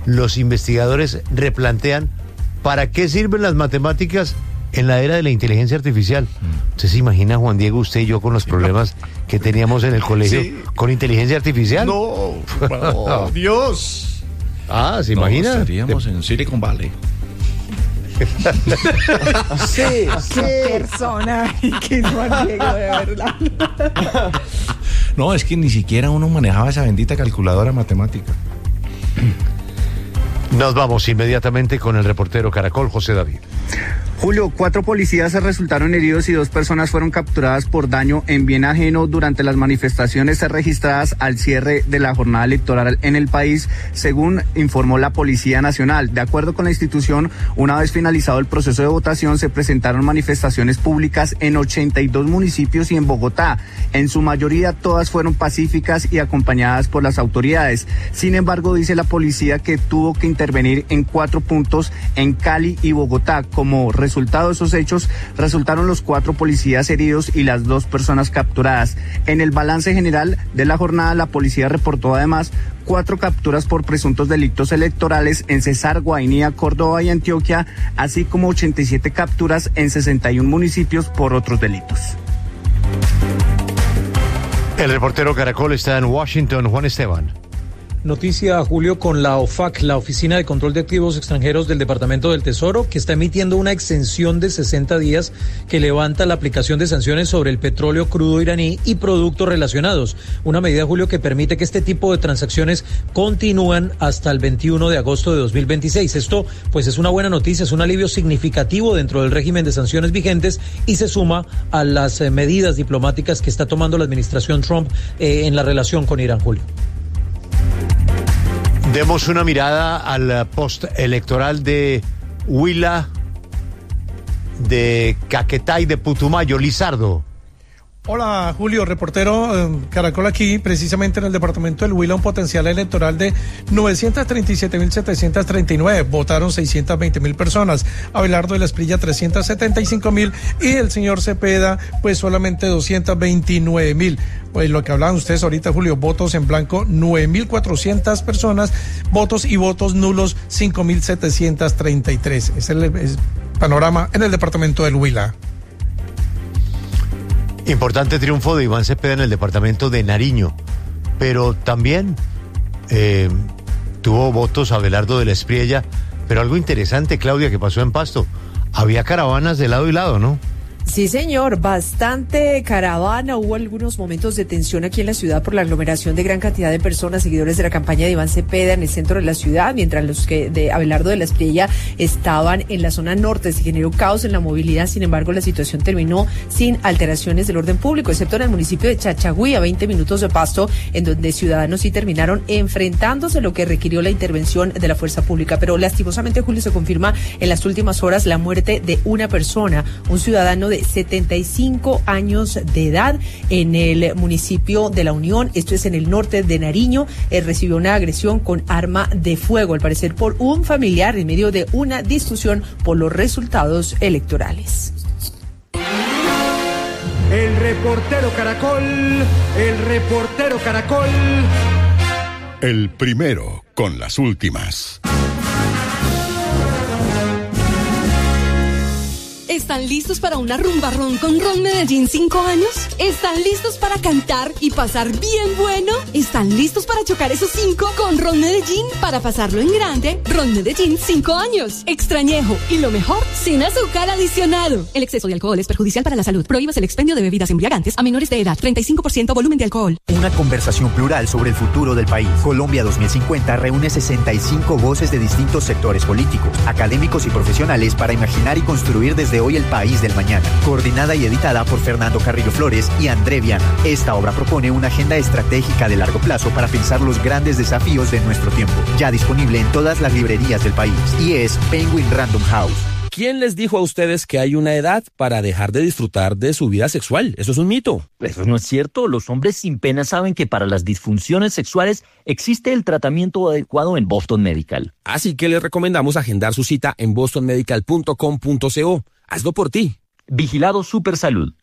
los investigadores replantean para qué sirven las matemáticas en la era de la inteligencia artificial. ¿Usted se imagina, Juan Diego, usted y yo con los problemas que teníamos en el colegio con inteligencia artificial? No, Dios. ¿Se imagina? Estaríamos en Silicon Valley. Sí. Persona que es Juan Diego, de verdad. No, es que ni siquiera uno manejaba esa bendita calculadora matemática. Nos vamos inmediatamente con el reportero Caracol, José David. Julio, 4 policías resultaron heridos y 2 personas fueron capturadas por daño en bien ajeno durante las manifestaciones registradas al cierre de la jornada electoral en el país, según informó la Policía Nacional. De acuerdo con la institución, una vez finalizado el proceso de votación, se presentaron manifestaciones públicas en 82 municipios y en Bogotá. En su mayoría, todas fueron pacíficas y acompañadas por las autoridades. Sin embargo, dice la policía que tuvo que intervenir en 4 puntos en Cali y Bogotá. Como resultado de esos hechos, resultaron los 4 policías heridos y las 2 personas capturadas. En el balance general de la jornada, la policía reportó además 4 capturas por presuntos delitos electorales en Cesar, Guainía, Córdoba y Antioquia, así como 87 capturas en 61 municipios por otros delitos. El reportero Caracol está en Washington, Juan Esteban. Noticia, Julio, con la OFAC, la Oficina de Control de Activos Extranjeros del Departamento del Tesoro, que está emitiendo una exención de 60 días que levanta la aplicación de sanciones sobre el petróleo crudo iraní y productos relacionados. Una medida, Julio, que permite que este tipo de transacciones continúen hasta el 21 de agosto de 2026. Esto, pues, es una buena noticia, es un alivio significativo dentro del régimen de sanciones vigentes y se suma a las medidas diplomáticas que está tomando la administración Trump en la relación con Irán, Julio. Demos una mirada al post electoral de Huila, de Caquetá y de Putumayo. Lizardo. Hola, Julio, reportero Caracol aquí, precisamente en el departamento del Huila, un potencial electoral de 937.739, votaron 620.000 personas, Abelardo de la Espriella 375.000 y el señor Cepeda pues solamente 229.000. Pues lo que hablaban ustedes ahorita, Julio, votos en blanco 9.400 personas, votos y votos nulos 5.733. Es el panorama en el departamento del Huila. Importante triunfo de Iván Cepeda en el departamento de Nariño, pero también tuvo votos Abelardo de la Espriella, pero algo interesante, Claudia, que pasó en Pasto, había caravanas de lado y lado, ¿no? Sí, señor, bastante caravana. Hubo algunos momentos de tensión aquí en la ciudad por la aglomeración de gran cantidad de personas, seguidores de la campaña de Iván Cepeda en el centro de la ciudad, mientras los que de Abelardo de la Espriella estaban en la zona norte. Se generó caos en la movilidad, sin embargo, la situación terminó sin alteraciones del orden público, excepto en el municipio de Chachagüí, a 20 minutos de Pasto, en donde ciudadanos sí terminaron enfrentándose, lo que requirió la intervención de la fuerza pública. Pero lastimosamente, Julio, se confirma en las últimas horas la muerte de una persona, un ciudadano de 75 años de edad en el municipio de La Unión, esto es en el norte de Nariño. Recibió una agresión con arma de fuego, al parecer por un familiar, en medio de una discusión por los resultados electorales. El reportero Caracol, el reportero Caracol. El primero con las últimas. ¿Están listos para una rumbarrón con Ron Medellín 5 años? ¿Están listos para cantar y pasar bien bueno? ¿Están listos para chocar esos 5 con Ron Medellín? Para pasarlo en grande, Ron Medellín 5 años. Extrañejo y lo mejor, sin azúcar adicionado. El exceso de alcohol es perjudicial para la salud. Prohíbas el expendio de bebidas embriagantes a menores de edad. 35% volumen de alcohol. Una conversación plural sobre el futuro del país. Colombia 2050 reúne 65 voces de distintos sectores políticos, académicos y profesionales para imaginar y construir desde hoy el país del mañana. Coordinada y editada por Fernando Carrillo Flores y André Viana. Esta obra propone una agenda estratégica de largo plazo para pensar los grandes desafíos de nuestro tiempo. Ya disponible en todas las librerías del país. Y es Penguin Random House. ¿Quién les dijo a ustedes que hay una edad para dejar de disfrutar de su vida sexual? Eso es un mito. Eso no es cierto. Los hombres sin pena saben que para las disfunciones sexuales existe el tratamiento adecuado en Boston Medical. Así que les recomendamos agendar su cita en bostonmedical.com.co. Hazlo por ti. Vigilado Supersalud.